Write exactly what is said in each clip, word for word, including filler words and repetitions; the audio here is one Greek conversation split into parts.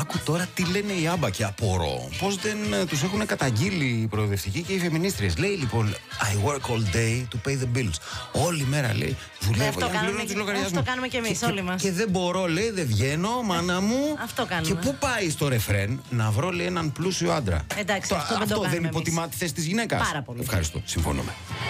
άκου τώρα τι λένε οι άμπα και απορώ. Πώς δεν τους έχουν καταγγείλει οι προοδευτικοί και οι φεμινίστριες. Λέει λοιπόν, I work all day to pay the bills. Όλη μέρα λέει, δουλεύω για να πληρώνω τους λογαριασμούς. Αυτό κάνουμε και εμείς, όλοι μας. Και δεν μπορώ, λέει, δεν βγαίνω, μάνα μου. Αυτό κάνουμε. Και πού πάει στο ρεφρέν? Να βρω, λέει, έναν πλούσιο άντρα. Εντάξει, το, αυτό, αυτό δεν, το δεν υποτιμά εμείς. τη θέση της γυναίκας. Πάρα πολύ. Ευχαριστώ, συμφωνούμε.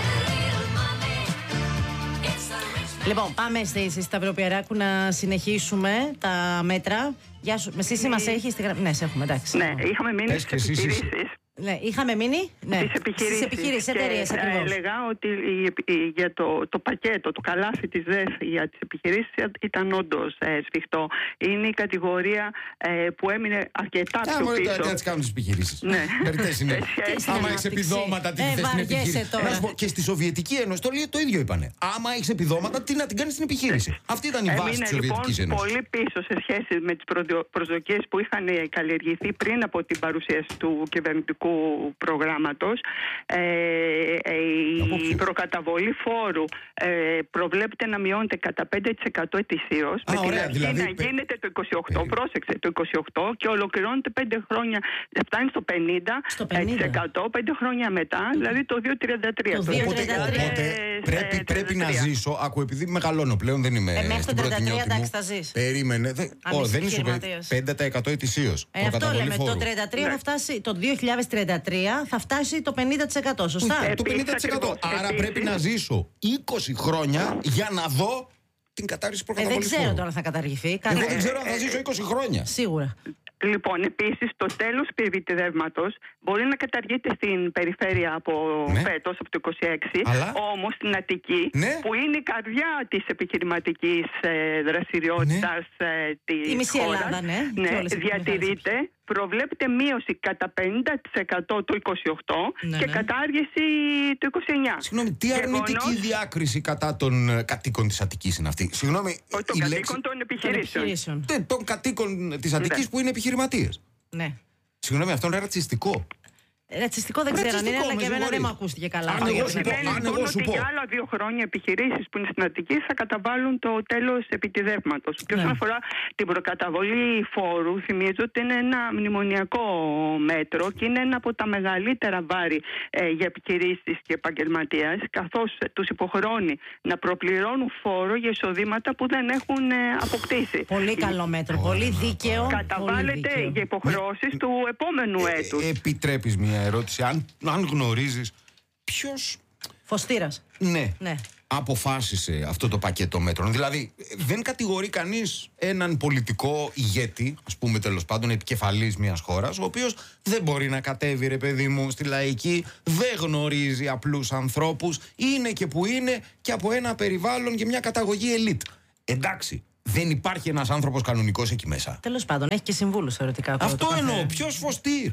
Λοιπόν, πάμε στη Σταυροπιεράκου να συνεχίσουμε τα μέτρα. Γεια σου. Εσύ μας έχεις στη γραμμή. Ναι, σε έχουμε, εντάξει. Ναι, είχαμε μείνει στις επιχειρήσεις. Ναι, είχαμε μείνει. Ναι. Στις επιχειρήσεις. Στις επιχειρήσεις, εταιρείες ακριβώς. Έλεγα ότι η, η, για το, το πακέτο, το καλάθι της ΔΕΘ για τις επιχειρήσεις ήταν όντως ε, σφιχτό. Είναι η κατηγορία ε, που έμεινε αρκετά Α, πιο πίσω. Τι να τις κάνουν τις επιχειρήσεις. Ναι. Περιττές είναι. Άμα έχεις επιδόματα, τι θες στην επιχείρηση. Να σου πω, και στη Σοβιετική Ένωση το, το ίδιο είπανε. Άμα έχεις επιδόματα, τι να την κάνεις στην επιχείρηση. Αυτή ήταν η βάση της Σοβιετικής Ένωσης. Πολύ πίσω σε σχέση με τις προσδοκίες που είχαν καλλιεργηθεί πριν από την παρουσίαση του κυβερνητικού προγράμματος. Ε, ε, η προκαταβολή φόρου ε, προβλέπεται να μειώνεται κατά πέντε τοις εκατό ετησίως. Με την αρχή δηλαδή, να γίνεται το είκοσι οκτώ, ε, πρόσεξε, το είκοσι οκτώ και ολοκληρώνεται πέντε χρόνια, φτάνει στο πενήντα τοις εκατό πέντε χρόνια μετά, δηλαδή το δύο χιλιάδες τριάντα τρία. Το δύο χιλιάδες τριάντα τρία. Οπότε πρέπει, πρέπει να ζήσω, ακούω, επειδή μεγαλώνω πλέον, δεν είμαι ε, στην πρώτη νιώτη μου. Περίμενε, δε, oh, δεν είσαι πέντε τοις εκατό ετησίως. Ε, αυτό λέμε, το τριάντα τρία θα φτάσει, το δύο χιλιάδες τριάντα τρία θα φτάσει το πενήντα τοις εκατό, σωστά. Ε, το πενήντα τοις εκατό. Άρα επίσης, πρέπει να ζήσω είκοσι χρόνια για να δω την κατάργηση προκαταβολής. Ε, δεν ξέρω τώρα θα καταργηθεί. Εγώ δεν ξέρω αν θα ζήσω είκοσι χρόνια. Σίγουρα. Λοιπόν, επίσης, το τέλος του επιτεδεύματος μπορεί να καταργείται στην περιφέρεια από ναι. φέτος, από το είκοσι έξι, αλλά όμως στην Αττική, ναι. που είναι η καρδιά της επιχειρηματικής ε, δραστηριότητας ναι. ε, της η μισή χώρας, Ελλάδα, ναι, ναι, διατηρείται. Προβλέπεται μείωση κατά πενήντα τοις εκατό το είκοσι οκτώ ναι, και ναι. κατάργηση το είκοσι εννιά. Συγγνώμη, τι αρνητική Γεγονός... διάκριση κατά των κατοίκων της Αττικής είναι αυτή? Συγγνώμη, Όχι, των κατοίκων λέξη... των επιχειρήσεων. Ναι, των κατοίκων της Αττικής ναι. που είναι επιχειρηματίες. Ναι. Συγγνώμη, αυτό είναι ρατσιστικό. Ρατσιστικό δεν ξέρω αν είναι, αλλά και εμένα δεν μου ακούστηκε καλά. Αν εγώ σου πω, αν εγώ σου πω. Για άλλα δύο χρόνια επιχειρήσεις που είναι στην Αττική θα καταβάλουν το τέλος επιτιδεύματος. Και όσον αφορά την προκαταβολή φόρου, θυμίζω ότι είναι ένα μνημονιακό μέτρο και είναι ένα από τα μεγαλύτερα βάρη ε, για επιχειρήσεις και επαγγελματίες, καθώς τους υποχρεώνει να προπληρώνουν φόρο για εισοδήματα που δεν έχουν ε, αποκτήσει. Πολύ καλό μέτρο, πολύ δίκαιο. Καταβάλλεται πολύ για υποχρεώσεις με... του επόμενου ε, έτους. Ε, επιτρέπεις μια ερώτηση, αν, αν γνωρίζεις ποιος... Φωστήρας. Ναι. ναι. Αποφάσισε αυτό το πακέτο μέτρων. Δηλαδή, δεν κατηγορεί κανείς έναν πολιτικό ηγέτη, ας πούμε τέλος πάντων, επικεφαλής μιας χώρας, ο οποίος δεν μπορεί να κατέβει, ρε παιδί μου, στη λαϊκή, δεν γνωρίζει απλούς ανθρώπους, είναι και που είναι και από ένα περιβάλλον και μια καταγωγή ελίτ. Εντάξει. Δεν υπάρχει ένας άνθρωπος κανονικός εκεί μέσα. Τέλος πάντων, έχει και συμβούλους θεωρητικά. Αυτό εννοώ. Ποιος Φωστήρ?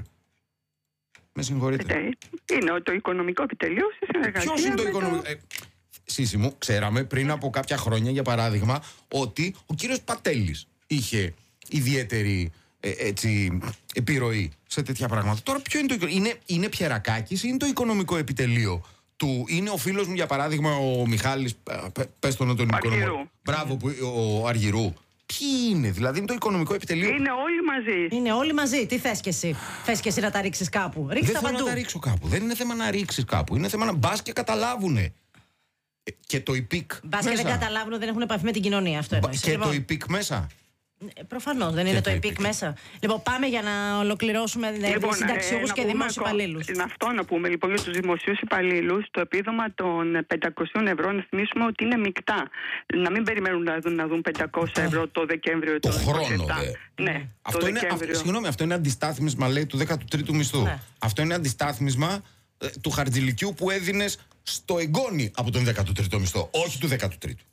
Με συγχωρείτε. Είναι το οικονομικό επιτελείο στη συνεργασία. Ποιος είναι το οικονομικό? Το... Ε, Σύση μου, ξέραμε πριν από κάποια χρόνια, για παράδειγμα, ότι ο κύριος Πατέλης είχε ιδιαίτερη ε, έτσι, επιρροή σε τέτοια πράγματα. Τώρα ποιο είναι το είναι, είναι Πιερακάκης ή είναι το οικονομικό επιτελείο του? Είναι ο φίλος μου, για παράδειγμα, ο Μιχάλης, πες τον τον οικονομικό. Μπράβο, που, ο Αργυρού. Ποιοι είναι, δηλαδή είναι το οικονομικό επιτελείο? Είναι όλοι μαζί. Είναι όλοι μαζί. Τι θες και εσύ? Θες και εσύ να τα ρίξεις κάπου? Ρίξτε τα παντού. Δεν θέλω να τα ρίξω κάπου. Δεν είναι θέμα να ρίξεις κάπου. Είναι θέμα να μπας και καταλάβουνε. Και το ΙΠΙΚ. Μπας και δεν καταλάβουν, δεν έχουν επαφή με την κοινωνία. Αυτό εννοείς. Και λοιπόν, το ΙΠΙΚ μέσα. Προφανώς δεν είναι το ΙΠΙΚ μέσα. Λοιπόν, πάμε για να ολοκληρώσουμε λοιπόν, συνταξιούχους ε, και δημόσιους υπαλλήλους. Είναι αυτό να πούμε λοιπόν για τους δημοσίους υπαλλήλους. Το επίδομα των πεντακόσια ευρώ, να θυμίσουμε ότι είναι μεικτά. Να μην περιμένουν να δουν, να δουν πεντακόσια ευρώ το Δεκέμβριο. Το, το χρόνο, δε. Ναι, αυτό το είναι, Δεκέμβριο. Συγγνώμη, αυτό είναι αντιστάθμισμα, λέει, του δέκατου τρίτου μισθού. Ναι. Αυτό είναι αντιστάθμισμα ε, του χαρτζηλικιού που έδινες στο εγγόνι από τον δέκατο τρίτο μισθό. Όχι του δέκατου τρίτου.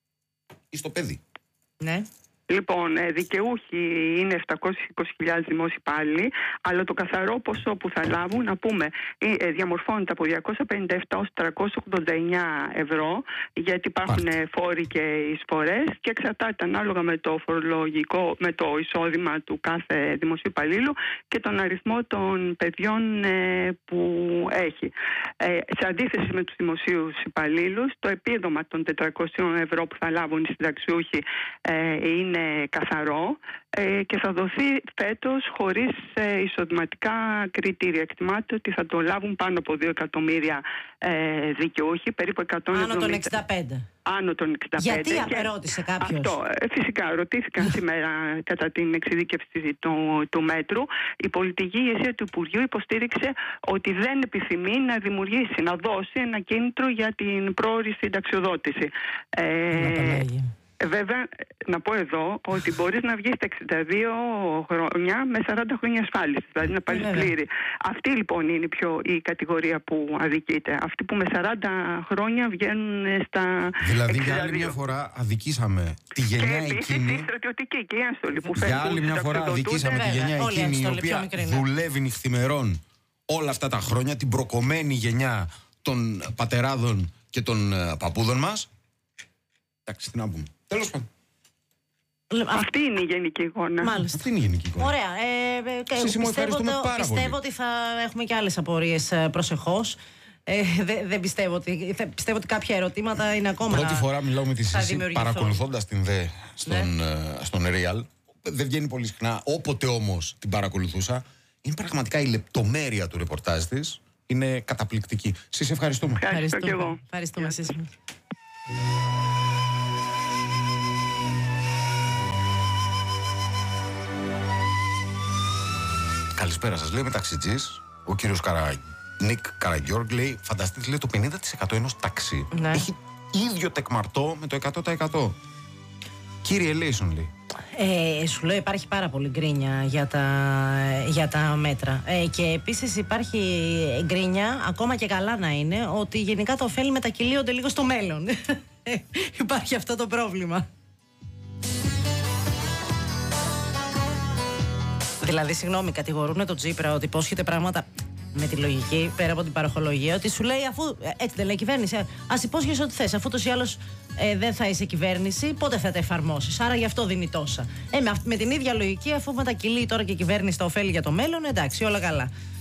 Ή στο παιδί. Ναι. Λοιπόν, δικαιούχοι είναι επτακόσιες είκοσι χιλιάδες δημόσιοι υπάλληλοι, αλλά το καθαρό ποσό που θα λάβουν, να πούμε, διαμορφώνεται από διακόσια πενήντα επτά έως τριακόσια ογδόντα εννιά ευρώ, γιατί υπάρχουν Μάλιστα. φόροι και εισφορές και εξαρτάται ανάλογα με το φορολογικό, με το εισόδημα του κάθε δημοσίου υπαλλήλου και τον αριθμό των παιδιών ε, που έχει. Ε, σε αντίθεση με τους δημοσίους υπαλλήλους, το επίδομα των τετρακόσια ευρώ που θα λάβουν οι συνταξιούχοι ε, είναι είναι καθαρό ε, και θα δοθεί φέτος χωρίς ε, εισοδηματικά κριτήρια. Εκτιμάται ότι θα το λάβουν πάνω από δύο εκατομμύρια ε, δικαιούχοι, περίπου εκατόν εβδομήντα. Άνω των εξήντα πέντε. Άνω των εξήντα πέντε. Γιατί και ρώτησε κάποιος? Αυτό, ε, φυσικά ρωτήθηκαν σήμερα κατά την εξειδίκευση του, του μέτρου. Η πολιτική ηγεσία του Υπουργείου υποστήριξε ότι δεν επιθυμεί να δημιουργήσει, να δώσει ένα κίνητρο για την πρόωρη συνταξιοδότηση. Ε, Βέβαια, να πω εδώ ότι μπορείς να βγεις στα εξήντα δύο χρόνια με σαράντα χρόνια ασφάλισης, δηλαδή να πάρεις πλήρη. Αυτή λοιπόν είναι πιο, η κατηγορία που αδικείται. Αυτοί που με σαράντα χρόνια βγαίνουν στα Δηλαδή εξήντα δύο. για άλλη μια φορά αδικήσαμε τη γενιά και εκείνη. Και η στρατιωτική και η ένστολη που Για άλλη μια φορά αδικήσαμε τη γενιά εκείνη η οποία δουλεύει νυχθημερών όλα αυτά τα χρόνια, την προκομμένη γενιά των πατεράδων και των παππούδων μας. Εντάξει, τι να πούμε. Τέλος πάντων. Αυτή είναι η γενική εικόνα. Μάλιστα. Αυτή είναι η γενική εικόνα. Ωραία. Ε, ε, Σύσιμο, πιστεύω το, πάρα πιστεύω πολύ. ότι θα έχουμε και άλλες απορίες προσεχώς. Ε, δεν δε πιστεύω, ότι, πιστεύω ότι κάποια ερωτήματα είναι ακόμα. Πρώτη φορά μιλάω με τη Σύση παρακολουθώντας την ΔΕ στον, ναι. στον Real. Δεν βγαίνει πολύ συχνά. Όποτε όμως την παρακολουθούσα, είναι πραγματικά η λεπτομέρεια του ρεπορτάζ της. Είναι καταπληκτική. Σύση, ευχαριστούμε. Ευχαριστώ και εγώ. Ευχαριστούμε, Σύση. Καλησπέρα σας, λέει ο μεταξυτζής, ο κύριος Καρα... Νίκ Καραγιώργ, λέει, φανταστείτε, λέει, το πενήντα τοις εκατό ενός ταξί ναι. έχει ίδιο τεκμαρτό με το εκατό τοις εκατό. Κύριε Λέισον, λέει. Ε, σου λέω υπάρχει πάρα πολύ γκρίνια για τα, για τα μέτρα. Ε, και επίσης υπάρχει γκρίνια, ακόμα και καλά να είναι, ότι γενικά τα ωφέλη μετακυλίονται λίγο στο μέλλον. Υπάρχει αυτό το πρόβλημα. Δηλαδή, συγγνώμη, κατηγορούν τον Τσίπρα ότι υπόσχεται πράγματα με τη λογική, πέρα από την παροχολογία, ότι σου λέει, αφού έτσι δεν λέει η κυβέρνηση, ας υπόσχεσαι ό,τι θες, αφού τόσο ή άλλως ε, δεν θα είσαι κυβέρνηση, πότε θα τα εφαρμόσεις. Άρα γι' αυτό δίνει τόσα. Ε, με, με την ίδια λογική, αφού μετακυλεί τώρα και η κυβέρνηση τα ωφέλη για το μέλλον, εντάξει, όλα καλά.